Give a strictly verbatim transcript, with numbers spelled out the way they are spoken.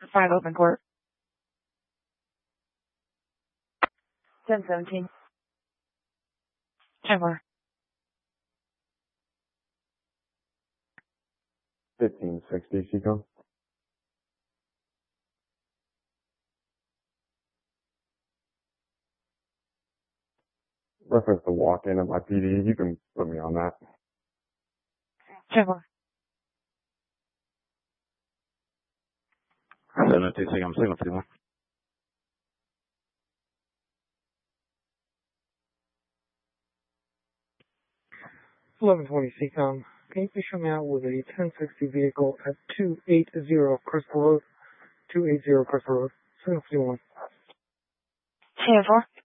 five open court. ten seventeen. ten four. fifteen sixty, Seacom. Reference the walk-in of my P D. You can put me on that. ten four. seven oh two, Seacom, signal fifty-one. eleven twenty Seacom. Can you please show me out with a ten sixty vehicle at two eighty Crystal Road? two eighty Crystal Road. Signal fifty-one. ten four.